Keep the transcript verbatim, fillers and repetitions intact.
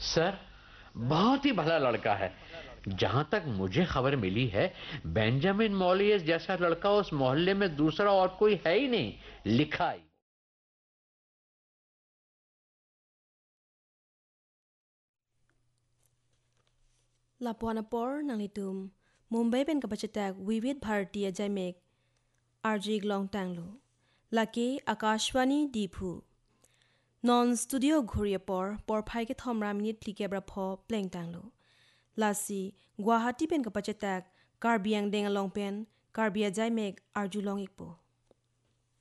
Sir, बहुत ही भला लड़का है। जहां तक मुझे खबर मिली है, बेंजामिन मॉलियस जैसा लड़का उस मोहल्ले में दूसरा और कोई है ही नहीं। लिखाई Lapuanapor nang litum Mumbai pen kapachitak Vivid Bharatiya Jaimek Arjig Long Tanglu Laki Akashwani Deephu Non Studio Ghuriapor Por Phai ke Thomra Minute Plikebra Pho Pleng Tanglu Lasi Guwahati pen kapachitak Karbiang Deng Along pen Karbia Jaimek Arju Long Ikpo